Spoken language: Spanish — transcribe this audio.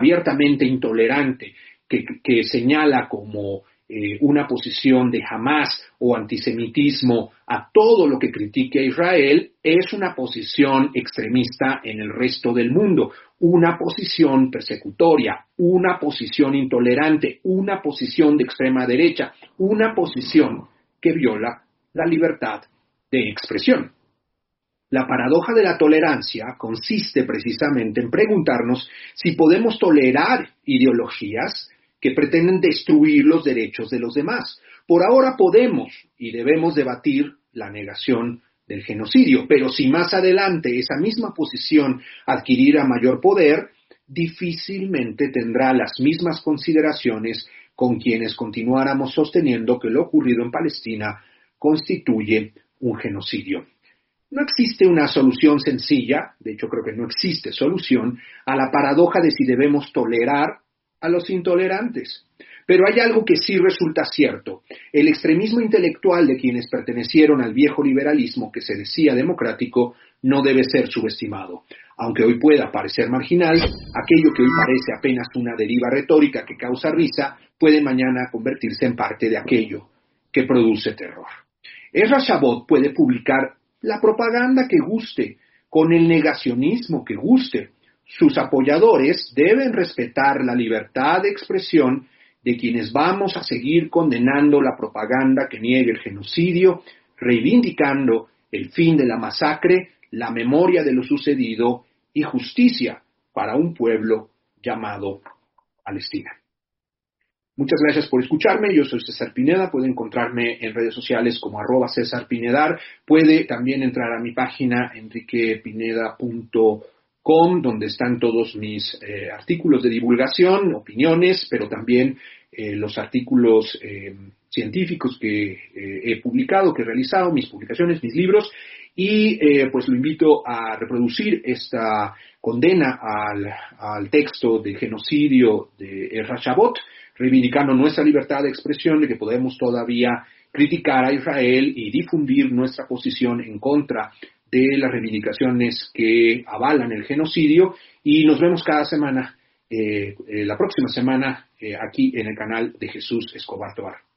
abiertamente intolerante, que señala como una posición de Hamás o antisemitismo a todo lo que critique a Israel, es una posición extremista en el resto del mundo, una posición persecutoria, una posición intolerante, una posición de extrema derecha, una posición que viola la libertad de expresión. La paradoja de la tolerancia consiste precisamente en preguntarnos si podemos tolerar ideologías que pretenden destruir los derechos de los demás. Por ahora podemos y debemos debatir la negación del genocidio, pero si más adelante esa misma posición adquirirá mayor poder, difícilmente tendrá las mismas consideraciones con quienes continuáramos sosteniendo que lo ocurrido en Palestina constituye un genocidio. No existe una solución sencilla, de hecho creo que no existe solución, a la paradoja de si debemos tolerar a los intolerantes. Pero hay algo que sí resulta cierto. El extremismo intelectual de quienes pertenecieron al viejo liberalismo que se decía democrático no debe ser subestimado. Aunque hoy pueda parecer marginal, aquello que hoy parece apenas una deriva retórica que causa risa, puede mañana convertirse en parte de aquello que produce terror. Ezra Shabot puede publicar la propaganda que guste, con el negacionismo que guste. Sus apoyadores deben respetar la libertad de expresión de quienes vamos a seguir condenando la propaganda que niegue el genocidio, reivindicando el fin de la masacre, la memoria de lo sucedido y justicia para un pueblo llamado Palestina. Muchas gracias por escucharme, yo soy César Pineda, puede encontrarme en redes sociales como @César Pinedar, puede también entrar a mi página enriquepineda.com, donde están todos mis artículos de divulgación, opiniones, pero también los artículos científicos que he publicado, que he realizado, mis publicaciones, mis libros, y pues lo invito a reproducir esta condena al texto de genocidio de Ezra Shabot, reivindicando nuestra libertad de expresión, de que podemos todavía criticar a Israel y difundir nuestra posición en contra de las reivindicaciones que avalan el genocidio, y nos vemos cada semana, la próxima semana, aquí en el canal de Jesús Escobar Tovar.